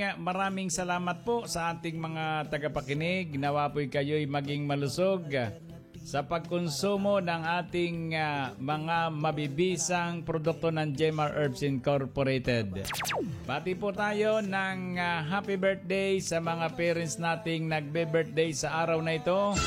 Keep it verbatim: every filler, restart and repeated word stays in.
maraming salamat po sa ating mga tagapakinig. Nawa po'y kayo'y maging malusog sa pagkonsumo ng ating uh, mga mabibisang produkto ng Jemar Herbs Incorporated. Pati po tayo ng uh, happy birthday sa mga parents nating nagbe-birthday sa araw na ito.